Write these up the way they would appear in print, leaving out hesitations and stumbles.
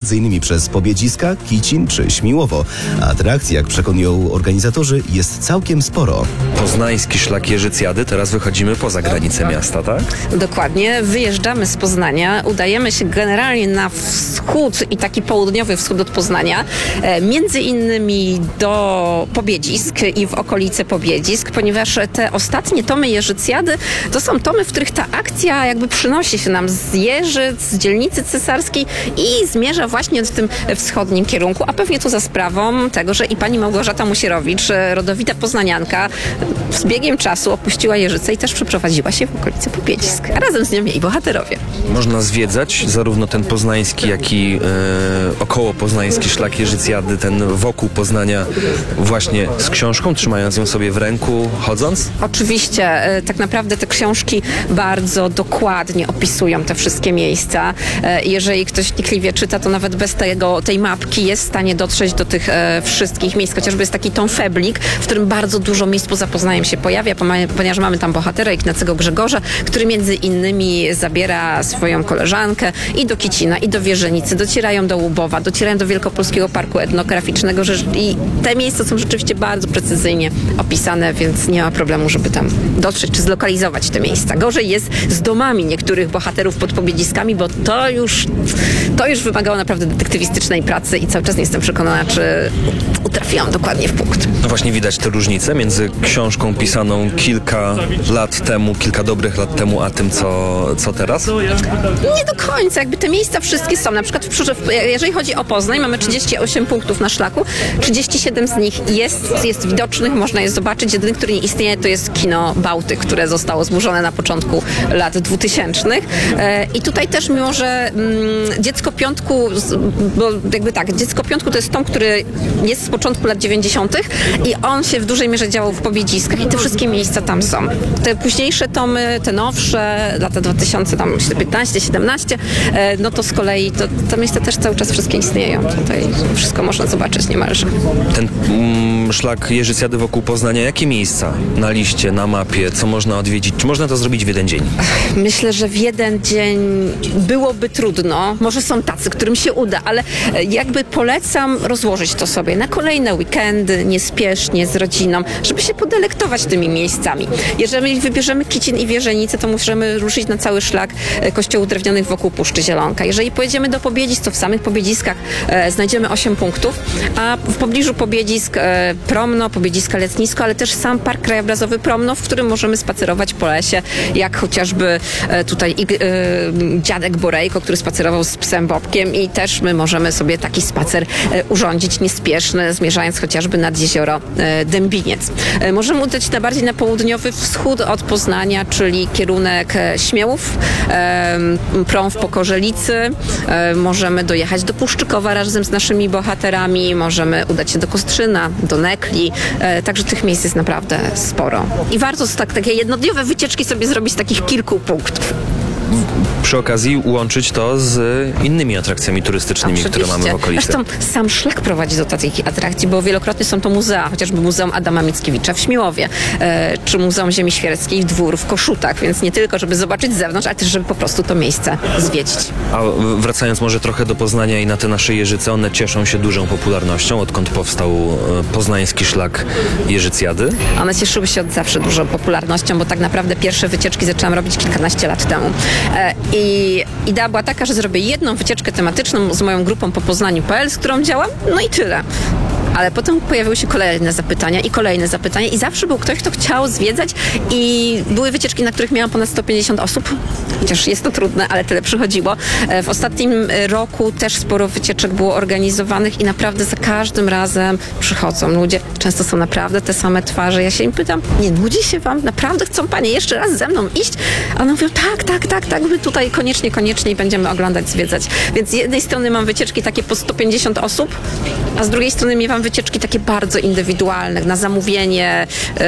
m.in. przez Pobiedziska, Kicin czy Śmiłowo. Atrakcji, jak przekonują organizatorzy, jest całkiem sporo. Poznański szlak Jeżycjady, teraz wychodzimy poza granice miasta, tak? Dokładnie. Wyjeżdżamy z Poznania, udajemy się generalnie na wschód i taki południowy wschód od Poznania, między innymi do Pobiedzisk i w okolice Pobiedzisk, ponieważ te ostatnie tomy Jeżycjady to są tomy, w których ta akcja jakby przynosi się nam z Jeżyc, z dzielnicy cesarskiej i zmierza właśnie w tym wschodnim kierunku, a pewnie to za sprawą tego, że i pani Małgorzata Musierowicz, rodowita poznanianka, z biegiem czasu opuściła Jeżyce i też przeprowadziła się w okolice Pobiedzisk. A razem z nią jej bohaterowie. Można zwiedzać zarówno ten poznański, jak i około poznański szlak Jeżycjady, ten wokół Poznania właśnie z książką, trzymając ją sobie w ręku, chodząc? Oczywiście, tak naprawdę te książki bardzo dokładnie opisują te wszystkie miejsca. Jeżeli ktoś wnikliwie czyta, to nawet bez tej mapki jest w stanie dotrzeć do tych wszystkich miejsc. Chociażby jest taki Tom Feblik, w którym bardzo dużo miejsc poza Poznaniem się pojawia, ponieważ mamy tam bohatera Ignacego Grzegorza, który między innymi zabiera swoją koleżankę i do Kicina, i do Wierzenicy, docierają do Łubowa, docierają do Wielkopolskiego Parku Etnograficznego i te miejsca są rzeczywiście bardzo precyzyjnie opisane, więc nie ma problemu, żeby tam dotrzeć czy zlokalizować te miejsca. Gorzej jest z domami niektórych bohaterów pod Pobiedziskami, bo to już wymagało naprawdę detektywistycznej pracy i cały czas nie jestem przekonana, czy trafiłam dokładnie w punkt. No właśnie widać te różnice między książką pisaną kilka dobrych lat temu, a tym, co teraz? Nie do końca. Jakby te miejsca wszystkie są. Na przykład jeżeli chodzi o Poznań, mamy 38 punktów na szlaku. 37 z nich jest widocznych, można je zobaczyć. Jedyny, który nie istnieje, to jest kino Bałtyk, które zostało zburzone na początku lat 2000. I tutaj też, mimo że Dziecko Piątku, bo jakby tak, Dziecko Piątku to jest tom, który jest z początku lat 90. i on się w dużej mierze działał w Pobiedziskach i te wszystkie miejsca tam są. Te późniejsze tomy, te nowsze, lata 2015-17, no to z kolei te miejsca też cały czas wszystkie istnieją. Tutaj wszystko można zobaczyć niemalże. Ten szlak Jeżycjady wokół Poznania, jakie miejsca na liście, na mapie, co można odwiedzić? Czy można to zrobić w jeden dzień? Myślę, że w jeden dzień byłoby trudno. Może są tacy, którym się uda, ale jakby polecam rozłożyć to sobie na kolejne weekendy, niespiesznie, z rodziną, żeby się podelektować tymi miejscami. Jeżeli wybierzemy Kicin i Wierzenicę, to możemy ruszyć na cały szlak kościołów drewniowych wokół Puszczy Zielonka. Jeżeli pojedziemy do Pobiedzisk, to w samych Pobiedziskach znajdziemy 8 punktów, a w pobliżu Pobiedzisk Promno, Pobiedziska Letnisko, ale też sam Park Krajobrazowy Promno, w którym możemy spacerować po lesie, jak chociażby tutaj dziadek Borejko, który spacerował z psem Bobkiem i też my możemy sobie taki spacer urządzić niespieszny, zmierzając chociażby nad jezioro Dębiniec. Możemy udać się bardziej na południowy wschód od Poznania, czyli kierunek Śmiałów, prom w Pokorzelicy. Możemy dojechać do Puszczykowa razem z naszymi bohaterami, możemy udać się do Kostrzyna, do Nekli, także tych miejsc jest naprawdę sporo. I warto takie jednodniowe wycieczki sobie zrobić z takich kilku punktów. Przy okazji łączyć to z innymi atrakcjami turystycznymi, które mamy w okolicy. Zresztą sam szlak prowadzi do takich atrakcji, bo wielokrotnie są to muzea, chociażby Muzeum Adama Mickiewicza w Śmiłowie, czy Muzeum Ziemi Świerskiej w Dwór w Koszutach, więc nie tylko, żeby zobaczyć z zewnątrz, ale też, żeby po prostu to miejsce zwiedzić. A wracając może trochę do Poznania i na te nasze Jeżyce, one cieszą się dużą popularnością, odkąd powstał poznański szlak Jeżycjady? One cieszyły się od zawsze dużą popularnością, bo tak naprawdę pierwsze wycieczki zaczęłam robić kilkanaście lat temu. I idea była taka, że zrobię jedną wycieczkę tematyczną z moją grupą po Poznaniu.pl, z którą działam, no i tyle. Ale potem pojawiły się kolejne zapytania i zawsze był ktoś, kto chciał zwiedzać i były wycieczki, na których miałam ponad 150 osób, chociaż jest to trudne, ale tyle przychodziło. W ostatnim roku też sporo wycieczek było organizowanych i naprawdę za każdym razem przychodzą ludzie. Często są naprawdę te same twarze. Ja się im pytam, nie nudzi się wam? Naprawdę chcą panie jeszcze raz ze mną iść? A one mówią, tak, my tutaj koniecznie będziemy oglądać, zwiedzać. Więc z jednej strony mam wycieczki takie po 150 osób, a z drugiej strony miewam wycieczki takie bardzo indywidualne, na zamówienie,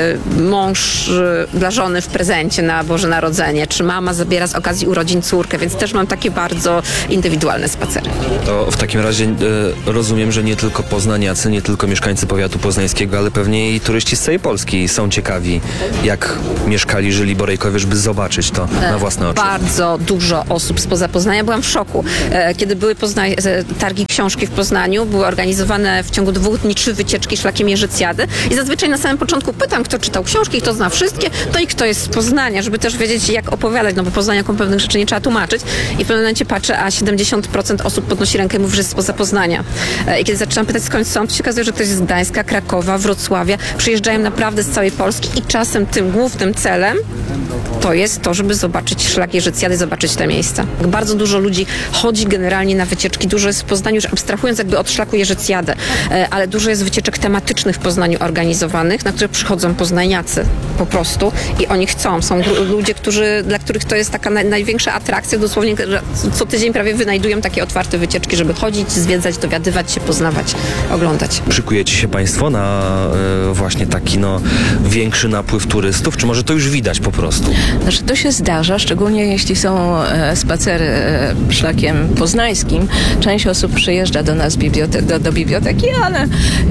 mąż dla żony w prezencie na Boże Narodzenie, czy mama zabiera z okazji urodzin córkę, więc też mam takie bardzo indywidualne spacery. To w takim razie rozumiem, że nie tylko poznaniacy, nie tylko mieszkańcy powiatu poznańskiego, ale pewnie i turyści z całej Polski są ciekawi, jak mieszkali, żyli Borejkowie, żeby zobaczyć to na własne oczy. Bardzo dużo osób spoza Poznania. Byłam w szoku. Kiedy były targi książki w Poznaniu, były organizowane w ciągu 2 dni 3 wycieczki szlakiem Jerzycjady i zazwyczaj na samym początku pytam, kto czytał książki, kto zna wszystkie, no i kto jest z Poznania, żeby też wiedzieć, jak opowiadać, no bo Poznaniakom pewnych rzeczy nie trzeba tłumaczyć. I w pewnym momencie patrzę, a 70% osób podnosi rękę i mówi, że jest spoza Poznania. I kiedy zaczynam pytać, skąd są, to się okazuje, że ktoś z Gdańska, Krakowa, Wrocławia. Przyjeżdżają naprawdę z całej Polski i czasem tym głównym celem to jest to, żeby zobaczyć szlak Jerzycjady, zobaczyć te miejsca. Bardzo dużo ludzi chodzi generalnie na wycieczki. Dużo jest w Poznaniu, już abstrahując jakby od szlaku Jerzycjady, ale dużo jest wycieczek tematycznych w Poznaniu organizowanych, na które przychodzą poznaniacy po prostu i oni chcą. Są ludzie, dla których to jest taka największa atrakcja. Dosłownie co tydzień prawie wynajdują takie otwarte wycieczki, żeby chodzić, zwiedzać, dowiadywać się, poznawać, oglądać. Szykujecie się Państwo na właśnie taki większy napływ turystów, czy może to już widać po prostu? Znaczy, to się zdarza, szczególnie jeśli są spacery szlakiem poznańskim. Część osób przyjeżdża do nas do biblioteki, ale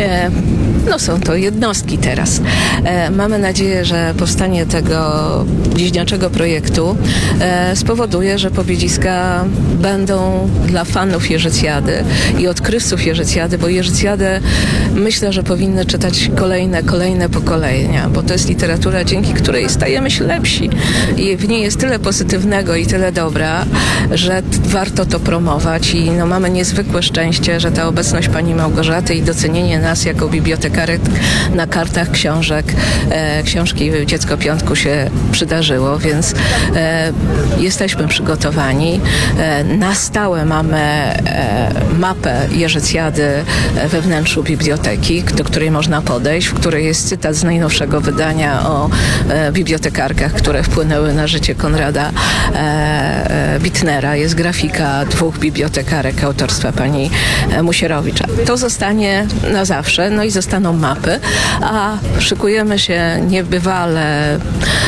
są to jednostki teraz. Mamy nadzieję, że powstanie tego bliźniaczego projektu spowoduje, że pobiedziska będą dla fanów Jerzycjady i odkrywców Jerzycjady, bo Jerzycjadę myślę, że powinny czytać kolejne pokolenia, bo to jest literatura, dzięki której stajemy się lepsi. I w niej jest tyle pozytywnego i tyle dobra, że warto to promować i mamy niezwykłe szczęście, że ta obecność pani Małgorzaty i docenienie nas jako bibliotekarek na kartach książki Dziecko Piątku się przydarzyło, więc jesteśmy przygotowani. Na stałe mamy mapę Jerzycjady we wnętrzu biblioteki, do której można podejść, w której jest cytat z najnowszego wydania o bibliotekarkach, które wpłynęły na życie Konrada Wittnera. Jest grafika 2 bibliotekarek autorstwa pani Musierowicza. To zostanie na zawsze, i zostaną mapy, a szykujemy się niebywale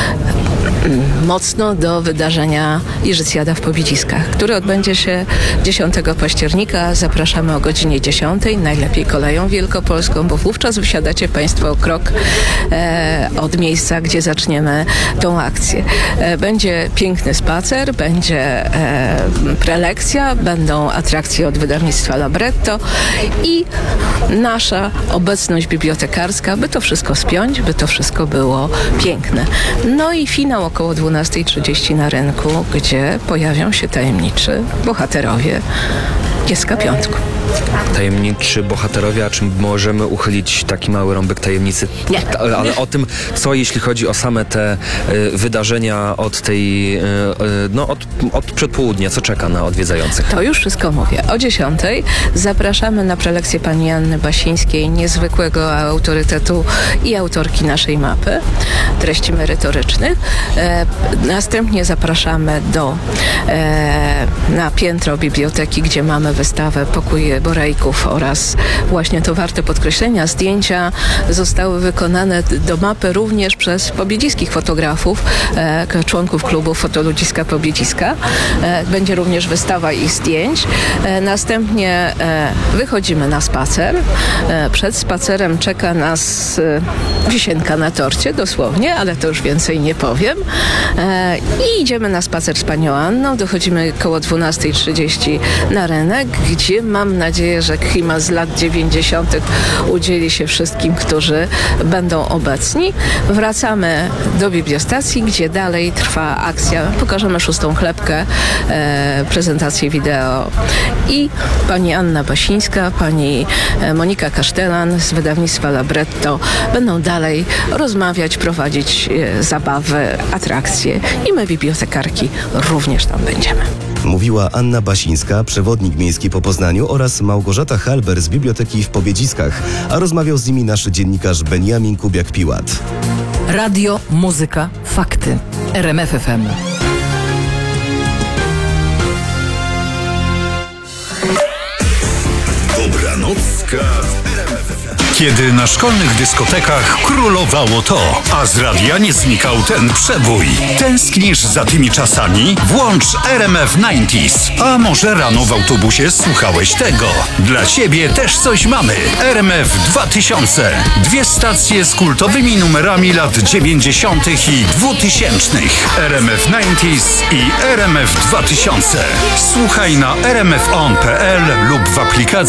mocno do wydarzenia Jerzycjada w Pobiedziskach, które odbędzie się 10 października. Zapraszamy o godzinie 10, najlepiej koleją wielkopolską, bo wówczas wysiadacie Państwo o krok od miejsca, gdzie zaczniemy tą akcję. Będzie piękny spacer, będzie prelekcja, będą atrakcje od wydawnictwa Libretto i nasza obecność bibliotekarska, by to wszystko spiąć, by to wszystko było piękne. I finał około 12:30 na rynku, gdzie pojawią się tajemniczy bohaterowie Dziecka Piątku. Tajemniczy bohaterowie, a czy możemy uchylić taki mały rąbek tajemnicy? Nie. Ale o tym, co jeśli chodzi o same te wydarzenia od tej, od przedpołudnia, co czeka na odwiedzających? To już wszystko mówię. O 10 zapraszamy na prelekcję pani Anny Basińskiej, niezwykłego autorytetu i autorki naszej mapy, treści merytorycznych. Następnie zapraszamy na piętro biblioteki, gdzie mamy wystawę Pokój Borejków oraz właśnie to warte podkreślenia. Zdjęcia zostały wykonane do mapy również przez pobiedziskich fotografów, członków klubu Fotoludziska Pobiedziska. Będzie również wystawa ich zdjęć. Następnie wychodzimy na spacer. Przed spacerem czeka nas wisienka na torcie, dosłownie, ale to już więcej nie powiem. I idziemy na spacer z panią Anną. Dochodzimy koło 12:30 na rynek, gdzie mam nadzieję, że klimat z lat 90. udzieli się wszystkim, którzy będą obecni. Wracamy do bibliostacji, gdzie dalej trwa akcja. Pokażemy 6. chlebkę, prezentację wideo i pani Anna Basińska, pani Monika Kasztelan z wydawnictwa Libretto będą dalej rozmawiać, prowadzić zabawy, atrakcje i my, bibliotekarki, również tam będziemy. Mówiła Anna Basińska, przewodnik miejski po Poznaniu, oraz Małgorzata Halber z Biblioteki w Pobiedziskach, a rozmawiał z nimi nasz dziennikarz Beniamin Kubiak-Piłat. Radio, muzyka, fakty. RMF FM. Dobranoc Kiedy na szkolnych dyskotekach królowało to, a z radia nie znikał ten przebój. Tęsknisz za tymi czasami? Włącz RMF 90s. A może rano w autobusie słuchałeś tego? Dla ciebie też coś mamy. RMF 2000. 2 stacje z kultowymi numerami lat 90. i 2000. RMF 90s i RMF 2000. Słuchaj na rmfon.pl lub w aplikacji